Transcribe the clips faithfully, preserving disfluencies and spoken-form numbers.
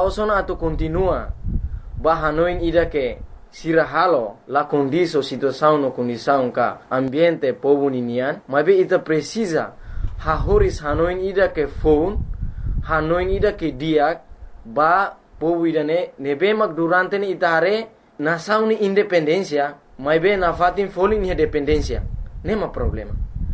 sono atu continua bahanoin ida que sirahalo la condição situação no condição ka ambiente povo ninian, mas be ita precisa hahoris hanoin ida que phone hanoin ida que diak ba povo ida ne nebemak durante ne itare nação ni independência, mas be na fatin folin ni dependência, nema problema.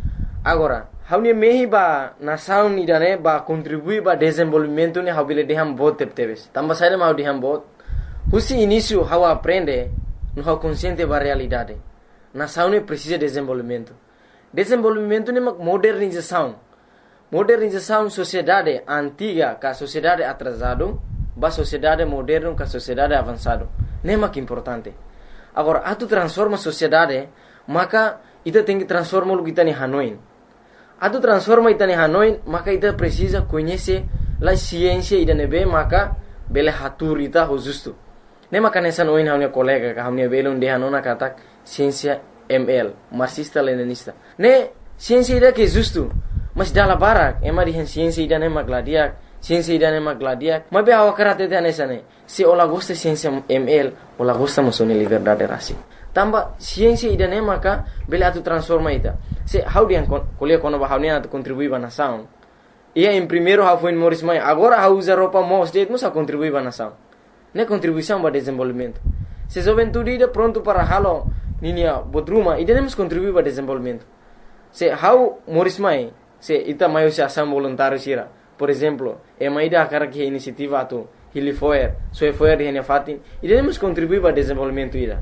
Agora, haune mehi ba nação ni dane ba contribuir ba desenvolvimento ne habile deham bot tepteves. Tamba saída mau deham bot. Husi início how aprende no how consciente ba realidade. Nação ne precisa desenvolvimento. Desenvolvimento ne mak modernização. Modernização sociedade antiga ka sociedade atrasado ba sociedade moderno ka sociedade avançado. Nem que importante. Agora, atu transforma sociedade, maka ita tem que transformar o que está em Hanoi. Atu transforma ita em Hanoi, maka ita precisa conhecer a ciência ida nebe, maka bela hatur ita ho justo. Nem maka nessa noin hamnya colega ka hamnya belon de hanona katak ciência M L, marxista leninista. Ne ciência ida que justo, mas dala barak, ema di ciência ida nem magladiak. Ciência ida nem magladiak, mas be awa karate te nessa ne. Se ola gosta ciência M L, ola gosta musone liberdade rasi. Tamba ciência ida nem maka bela atu transforma ita. Se how dia kuliah kono ba how ne atu contribui ba nação. Ia em primeiro how foi Morris Mai, agora how usa roupa mos det musa contribui ba nação. Ne contribuição ba desenvolvimento. Se juventude ida pronto para halo ninia bodruma, ida nem mus contribui ba desenvolvimento. Se how Morris Mai, se ita maio se ação voluntário sira. Por exemplo, é uma ideia cara que iniciativa tu hilifoer, soi foer de fatin, e devemos contribuir para o desenvolvimento ida.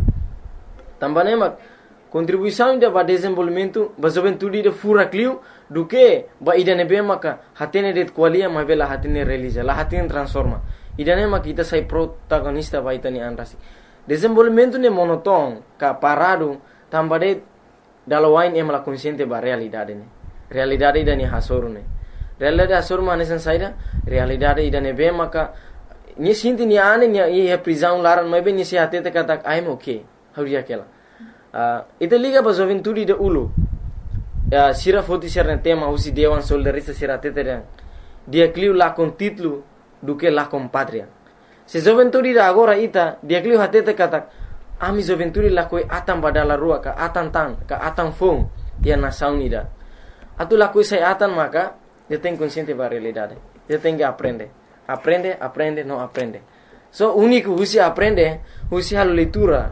Também é contribuição ida para o desenvolvimento, para a juventude ida fura clio, do que ba ida nebe maka hatene det qualia, mas bela hatene realiza, la hatene transforma. Ida nema kita sai protagonista ba itani anrasi. Desenvolvimento ne monoton, ka parado, também dalawain em la consciente ba realidade ne. Realidade ida ni hasoru ne. Realidade asur manesan saida realidade ida nebe maka ni sinti ni ane ni ye prisão laran mas bem ni se atete katak I'm okay how dia aquela uh, ita liga ba juventude de ulu uh, sira foti serna tema usi dewan soldarista sira atete dan dia cliu la con título do que la com pátria se juventude da agora ita dia cliu atete katak ami juventude la koi atam badala rua ka atan tan ka atan fom dia nação ida atu la koi sai atan maka eu tenho consciente da realidade. Eu tenho que aprender. Aprende, aprende, não aprende. So, único que você aprende, você a leitura.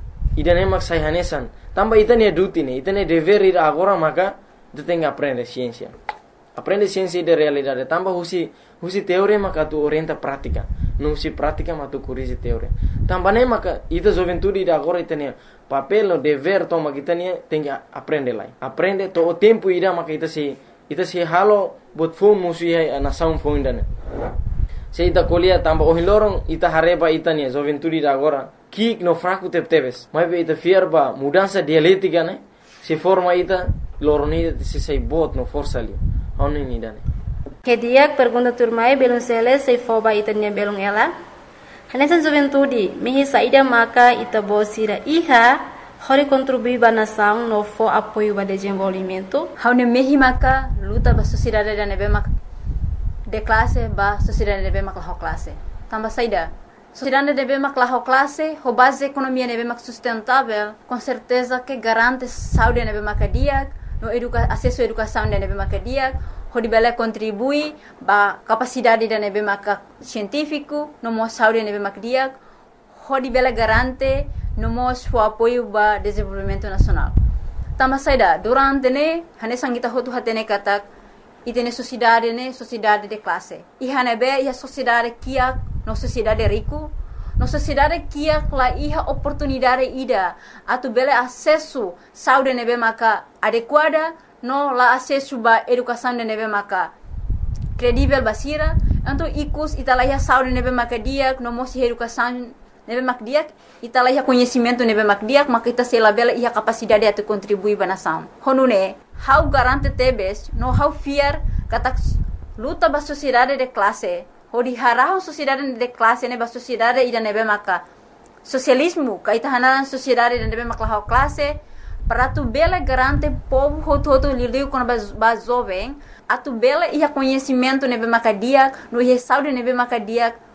E daí mak sai hanesan. Também itu é duty ne, itu é dever ir agora maka, eu tenho que aprender ciência. Aprende ciência da realidade. Também você, você teoria maka tu orienta prática. Não se prática mas tu corrige teoria. Também maka itu juventude da agora itu é papel, dever, toma kita ne tem que aprender lá. Aprende todo o tempo ida maka itu se ita si halo bot phone musi hai nação phone dane se ita colia tamba o hilorong ita hareba ita ni juventude da agora que no fraco tepteves mas be ita fierba mudança dialética né se forma ita loroni se sei bot no força ali oni ni dane que dia pergunta turmai belum sele sei foba ita ni belum ela hanesan juventude mihi saida maka ita bosira iha Hori contribuir ba nação no for apoio ba desenvolvimento. Haune mehi maka luta ba sociedade da nebe mak de classe ba sociedade nebe mak la classe. Tamba saída. Sociedade nebe mak la classe, ho base economia nebe mak sustentável, com certeza que garante saúde nebe mak dia, no educa acesso à educação nebe mak dia, ho dibele contribui ba capacidade da nebe mak científico, no mo saúde nebe mak dia, ho dibele garante no mos o apoio ba desenvolvimento nacional. Tama saida durante ne hane sangita hotu hatene katak itene sociedade ne sociedade de classe. I hane be ia sociedade kia no sociedade rico, no sociedade kia la iha oportunidade ida atu bele acesso saúde nebe maka adequada no la acesso ba educação de nebe maka credível basira, então ikus italaya saúde nebe maka dia no mos educação nebe mak diak ita lah conhecimento nebe mak diak maka ita sela bela ia capacidade atu contribuir ba nação honune how garante tebes no how fear kata luta ba sociedade de classe hodi harah sociedade de classe ne ba sociedade ida nebe maka socialismo ka ita hanaran sociedade nebe mak la classe para tu bela garante povo hoto hoto lidiu com ba jovem atu bela ia conhecimento nebe mak diak no ia saúde nebe mak diak